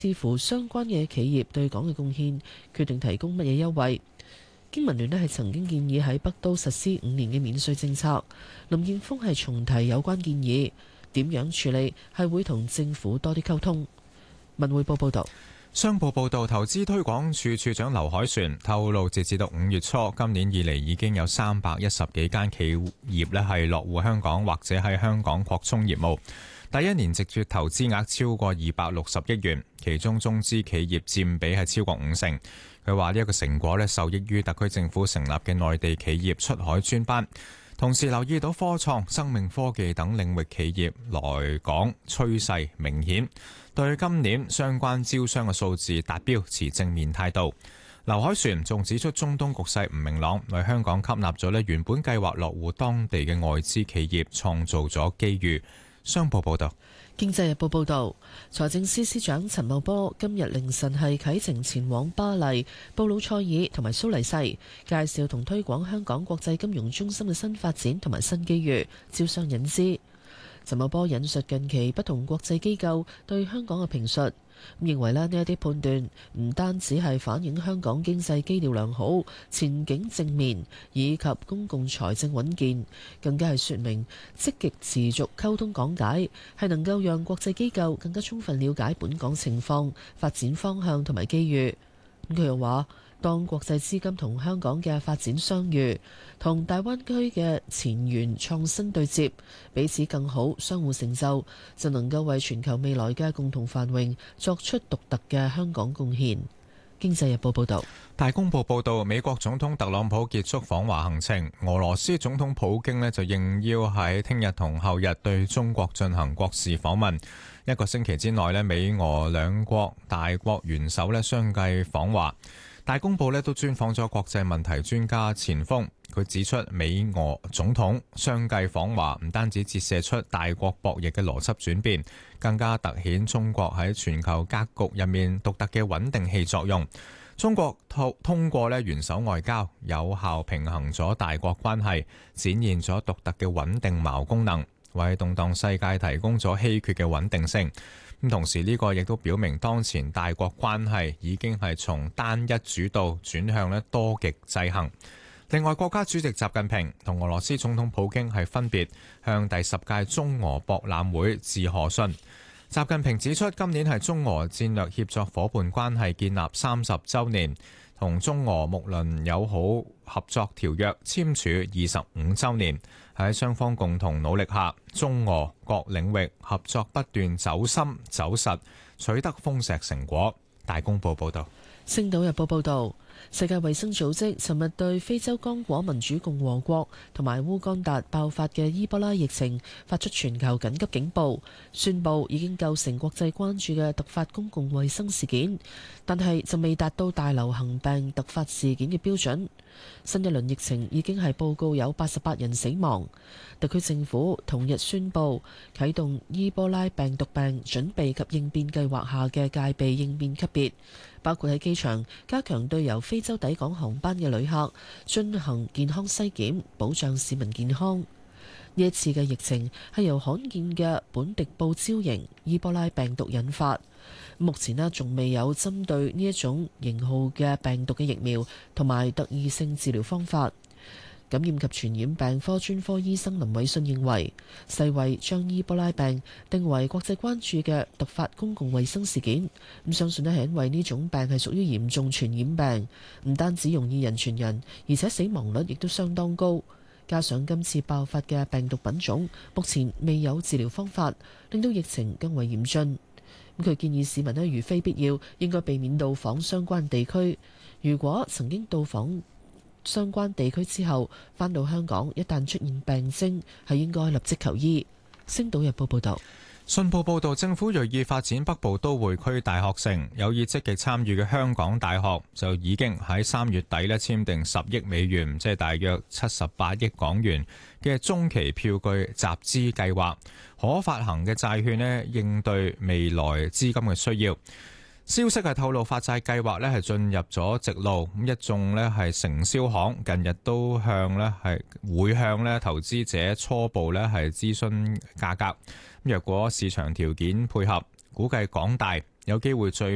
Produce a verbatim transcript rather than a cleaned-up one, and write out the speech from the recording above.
視乎相關嘅企業對港嘅貢獻，決定提供乜嘢優惠。經民聯咧係曾經建議喺北都實施五年嘅免稅政策，林健鋒係重提有關建議，點樣處理係會同政府多啲溝通。文匯報報道。 商報報導，投資推廣署署長劉凱旋透露，截至到五月初，今年以嚟已經有三百一十幾間企業咧係落戶香港或者喺香港擴充業務，第一年直接投資額超過二百六十億元，其中中資企業佔比係超過五成。佢話呢一個成果咧受益於特區政府成立嘅內地企業出海專班，同時留意到科創、生命科技等領域企業來港趨勢明顯，對今年相關招商嘅數字達標持正面態度。劉凱旋仲指出，中東局勢唔明朗，為香港吸納咗咧原本計劃落戶當地嘅外資企業創造咗機遇。商報報道。 經濟日報報導，財政司司長陳茂波今日凌晨係啟程前往巴黎、布魯塞爾同埋蘇黎世，介紹同推廣香港國際金融中心嘅新發展同埋新機遇，招商引資。陳茂波引述近期不同國際機構對香港嘅評述，認為咧呢一啲判斷唔單止係反映香港經濟基調良好、前景正面以及公共財政穩健，更加係說明積極持續溝通講解係能夠讓國際機構更加充分了解本港情況、發展方向同埋機遇。咁佢又話，當國際資金同香港嘅發展相遇，同大灣區嘅前沿創新對接，彼此更好，相互成就，就能夠為全球未來嘅共同繁榮作出獨特嘅香港貢獻。經濟日報報道。 大公報報道，美國總統特朗普結束訪華行程，俄羅斯總統普京呢就應邀喺聽日同後日對中國進行國事訪問。一個星期之內呢，美俄兩國大國元首呢相繼訪華。大公報呢都專訪咗國際問題專家錢鋒，佢指出美俄總統相繼訪華，唔單止折射出大國博弈嘅邏輯轉變，更加凸顯中國喺全球格局入面獨特嘅穩定器作用。中國通通過呢元首外交，有效平衡咗大國關係，展現咗獨特嘅穩定矛功能，為動盪世界提供咗稀缺嘅穩定性。咁同時呢個亦都表明，當前大國關係已經係從單一主導轉向咧多極制衡。另外，國家主席習近平同俄羅斯總統普京係分別向第十屆中俄博覽會致賀信。習近平指出，今年係中俄戰略協作伙伴關係建立三十週年，同中俄睦鄰友好合作條約簽署二十五週年。喺雙方共同努力下，中俄各領域合作不斷走深走實，取得豐碩成果。大公報報道。 星島日報報導，世界衛生組織尋日對非洲剛果民主共和國同埋烏干達爆發嘅伊波拉疫情發出全球緊急警報，宣布已經構成國際關注嘅突發公共衛生事件，但係就未達到大流行病突發事件嘅標準。新一輪疫情已經係報告有八十八人死亡。特區政府同日宣布啟動伊波拉病毒病準備及應變計劃下嘅戒備應變級別，包括喺機場加強對由非洲抵港航班嘅旅客進行健康篩檢，保障市民健康。呢一次嘅疫情係由罕見嘅本地報招型伊波拉病毒引發，目前呢仲未有針對呢一種型號嘅病毒嘅疫苗同埋特異性治療方法。感染及傳染病科專科醫生林偉信認為，世衛將伊波拉病定為國際關注嘅突發公共衛生事件，咁相信呢係因為呢種病係屬於嚴重傳染病，唔單止容易人傳人，而且死亡率亦都相當高。加上今次爆發嘅病毒品種目前未有治療方法，令到疫情更為嚴峻。咁佢建議市民呢，如非必要，應該避免到訪相關地區。如果曾經到訪相關地區之後返到香港，一旦出現病徵，係應該立即求醫。星島日報報道。 信報報導，政府銳意發展北部都會區大學城，有意積極參與嘅香港大學就已經喺三月底咧簽訂十億美元，即係大約七十八億港元嘅中期票據集資計劃，可發行嘅債券咧應對未來資金嘅需要。消息係透露，發債計劃咧係進入咗直路，咁一眾咧係承銷行近日都向咧係會向咧投資者初步咧係諮詢價格。若果市場條件配合，估計港大有機會最